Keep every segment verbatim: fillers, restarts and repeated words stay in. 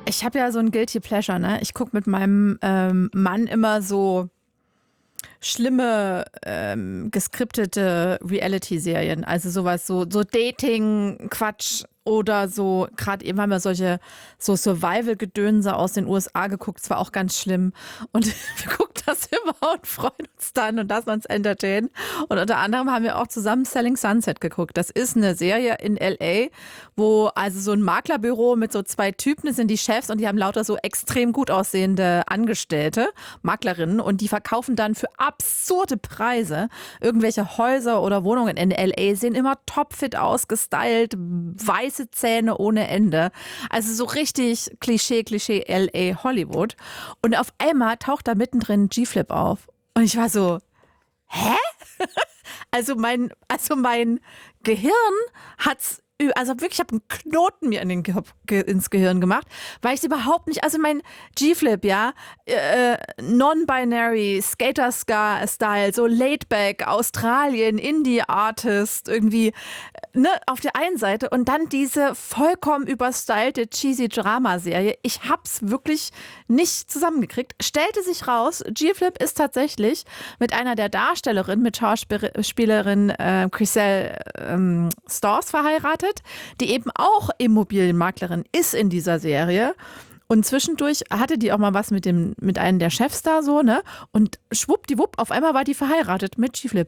Ich habe ja so ein Guilty Pleasure, ne? Ich gucke mit meinem ähm, Mann immer so schlimme, ähm, geskriptete Reality-Serien. Also sowas, so, so Dating-Quatsch oder so, gerade eben haben wir solche so Survival-Gedönse aus den U S A geguckt, das war auch ganz schlimm. Und wir gucken das immer und freuen uns dann und lassen uns entertainen. Und unter anderem haben wir auch zusammen Selling Sunset geguckt. Das ist eine Serie in L A, wo also so ein Maklerbüro mit so zwei Typen, das sind die Chefs und die haben lauter so extrem gut aussehende Angestellte, Maklerinnen, und die verkaufen dann für absurde Preise irgendwelche Häuser oder Wohnungen in L A, sehen immer topfit aus, gestylt, weiße Zähne ohne Ende. Also so richtig Klischee, Klischee L A Hollywood. Und auf einmal taucht da mittendrin G-Flip auf. Und ich war so, hä? Also mein, also mein Gehirn hat's, also wirklich, ich habe einen Knoten mir in den Ge- Ge- ins Gehirn gemacht, weil ich es überhaupt nicht, also mein G-Flip, ja, äh, non-binary, Skater-Style, so laid-back, Australien, Indie-Artist, irgendwie, ne, auf der einen Seite und dann diese vollkommen überstylte, cheesy Drama-Serie. Ich hab's wirklich nicht zusammengekriegt. Stellte sich raus, G-Flip ist tatsächlich mit einer der Darstellerinnen, mit Schauspielerin äh, Chriselle ähm, Stores verheiratet, die eben auch Immobilienmaklerin ist in dieser Serie. Und zwischendurch hatte die auch mal was mit dem, mit einem der Chefs da so, ne? Und schwuppdiwupp, auf einmal war die verheiratet mit G-Flip.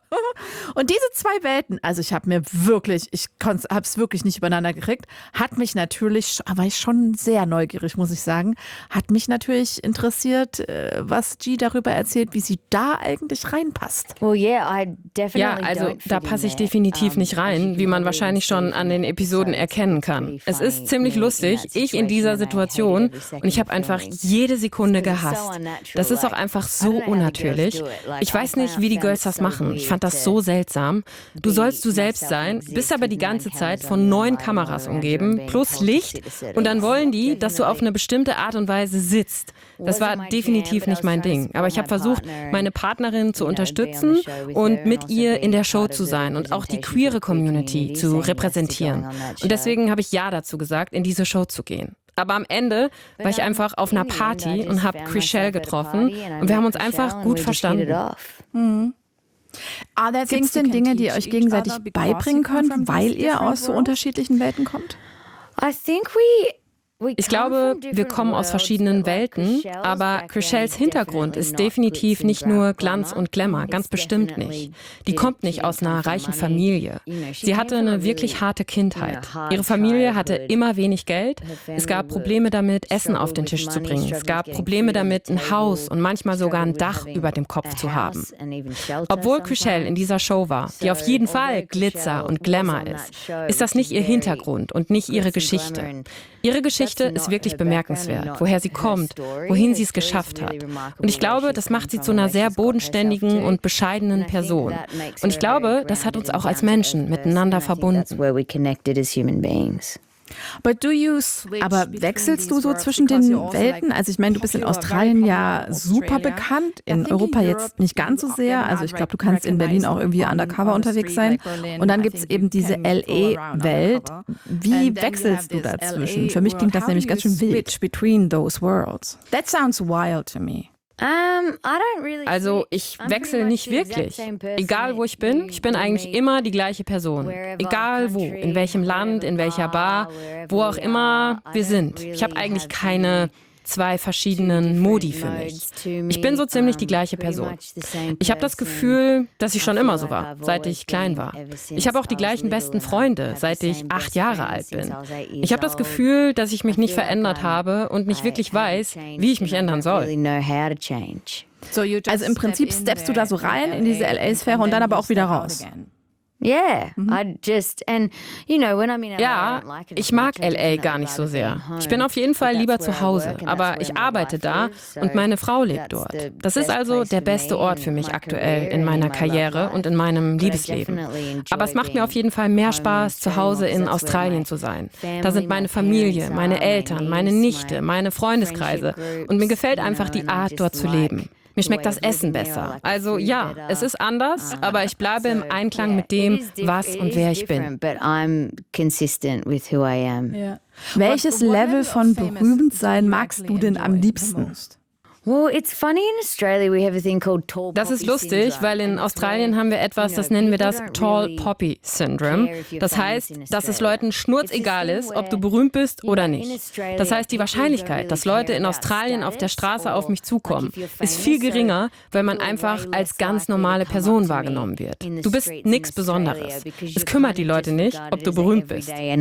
Und diese zwei Welten, also ich habe mir wirklich, ich habe es wirklich nicht übereinander gekriegt, hat mich natürlich, war ich schon sehr neugierig, muss ich sagen, hat mich natürlich interessiert, was G darüber erzählt, wie sie da eigentlich reinpasst. Ja, also da passe ich definitiv nicht rein, wie man wahrscheinlich schon an den Episoden erkennen kann. Es ist ziemlich lustig, ich in dieser Situation, und ich habe einfach jede Sekunde gehasst. Das ist auch einfach so unnatürlich. Ich weiß nicht, wie die Girls das machen. Ich fand das so seltsam. Du sollst du selbst sein, bist aber die ganze Zeit von neun Kameras umgeben, plus Licht, und dann wollen die, dass du auf eine bestimmte Art und Weise sitzt. Das war definitiv nicht mein Ding. Aber ich habe versucht, meine Partnerin zu unterstützen und mit ihr in der Show zu sein und auch die queere Community zu repräsentieren. Und deswegen habe ich Ja dazu gesagt, in diese Show zu gehen. Aber am Ende war ich einfach auf einer Party und habe Chriselle getroffen und wir haben uns einfach gut verstanden. Mhm. Gibt es denn Dinge, die ihr euch gegenseitig beibringen könnt, weil ihr aus so unterschiedlichen Welten kommt? Ich glaube, wir kommen aus verschiedenen Welten, aber Chriselles Hintergrund ist definitiv nicht nur Glanz und Glamour, ganz bestimmt nicht. Die kommt nicht aus einer reichen Familie. Sie hatte eine wirklich harte Kindheit. Ihre Familie hatte immer wenig Geld. Es gab Probleme damit, Essen auf den Tisch zu bringen. Es gab Probleme damit, ein Haus und manchmal sogar ein Dach über dem Kopf zu haben. Obwohl Chriselle in dieser Show war, die auf jeden Fall Glitzer und Glamour ist, ist das nicht ihr Hintergrund und nicht ihre Geschichte. Ihre Geschichte ist wirklich bemerkenswert, woher sie kommt, wohin sie es geschafft hat. Und ich glaube, das macht sie zu einer sehr bodenständigen und bescheidenen Person. Und ich glaube, das hat uns auch als Menschen miteinander verbunden. Aber wechselst du so zwischen den Welten? Also ich meine, du bist in Australien ja super bekannt, in Europa jetzt nicht ganz so sehr. Also ich glaube, du kannst in Berlin auch irgendwie undercover unterwegs sein. Und dann gibt es eben diese L A-Welt. Wie wechselst du dazwischen? Für mich klingt das nämlich ganz schön wild. Between those worlds. That sounds wild to me. Also ich wechsle nicht wirklich. Egal wo ich bin, ich bin eigentlich immer die gleiche Person. Egal wo, in welchem Land, in welcher Bar, wo auch immer wir sind. Ich habe eigentlich keine zwei verschiedenen Modi für mich. Ich bin so ziemlich die gleiche Person. Ich habe das Gefühl, dass ich schon immer so war, seit ich klein war. Ich habe auch die gleichen besten Freunde, seit ich acht Jahre alt bin. Ich habe das Gefühl, dass ich mich nicht verändert habe und nicht wirklich weiß, wie ich mich ändern soll. Also im Prinzip steppst du da so rein in diese L A-Sphäre und dann aber auch wieder raus. Ja, ich mag L A gar nicht so sehr. Ich bin auf jeden Fall lieber zu Hause, aber ich arbeite da und meine Frau lebt dort. Das ist also der beste Ort für mich aktuell in meiner Karriere und in meinem Liebesleben. Aber es macht mir auf jeden Fall mehr Spaß, zu Hause in Australien zu sein. Da sind meine Familie, meine Eltern, meine Nichte, meine Freundeskreise und mir gefällt einfach die Art, dort zu leben. Mir schmeckt das Essen besser. Also ja, es ist anders, aber ich bleibe im Einklang mit dem, was und wer ich bin. Ja. Welches Level von Berühmtsein magst du denn am liebsten? Das ist lustig, weil in Australien haben wir etwas, das nennen wir das Tall Poppy Syndrome. Das heißt, dass es Leuten schnurzegal ist, ob du berühmt bist oder nicht. Das heißt, die Wahrscheinlichkeit, dass Leute in Australien auf der Straße auf mich zukommen, ist viel geringer, weil man einfach als ganz normale Person wahrgenommen wird. Du bist nichts Besonderes. Es kümmert die Leute nicht, ob du berühmt bist. Aber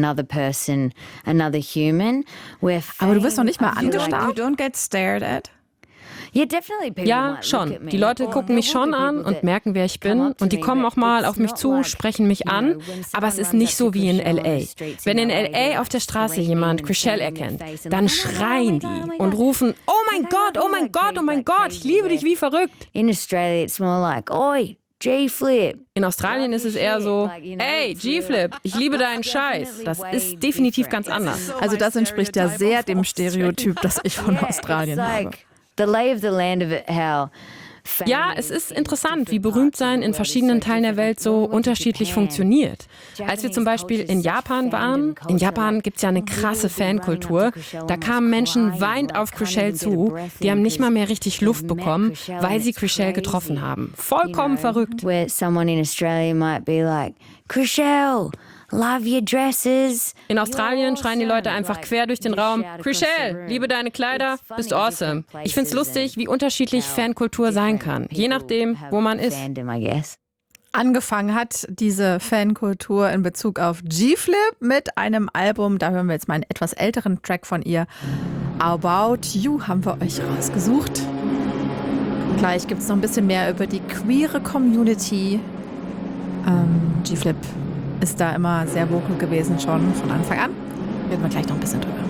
du wirst noch nicht mal angestarrt? You don't get stared at? Ja, schon. Die Leute gucken mich schon an und merken, wer ich bin. Und die kommen auch mal auf mich zu, sprechen mich an. Aber es ist nicht so wie in L A. Wenn in L A auf der Straße jemand Chrishell erkennt, dann schreien die und rufen, oh mein Gott, oh mein Gott, oh mein Gott, ich liebe dich wie verrückt. In Australia it's more like, oi, G-Flip. In Australien ist es eher so, ey, G-Flip, ich liebe deinen Scheiß. Das ist definitiv ganz anders. Also das entspricht ja sehr dem Stereotyp, das ich von Australien habe. The lay of the land of it, how Ja, es ist interessant, wie Berühmtsein in verschiedenen Teilen der Welt so unterschiedlich funktioniert. Als wir zum Beispiel in Japan waren, in Japan gibt es ja eine krasse Fankultur, da kamen Menschen weinend auf Chrishell zu, die haben nicht mal mehr richtig Luft bekommen, weil sie Chrishell getroffen haben. Vollkommen verrückt. Where someone in Australia might be like, Chrishell, love your dresses. In Australien schreien die Leute einfach quer durch den Raum, Chrishell, liebe deine Kleider, bist awesome. Ich find's lustig, wie unterschiedlich Fankultur sein kann, je nachdem, wo man ist. Angefangen hat diese Fankultur in Bezug auf G-Flip mit einem Album, da hören wir jetzt mal einen etwas älteren Track von ihr. About You haben wir euch rausgesucht. Gleich gibt's noch ein bisschen mehr über die queere Community. Ähm, G-Flip ist da immer sehr vocal gewesen, schon von Anfang an. Reden wir gleich noch ein bisschen drüber.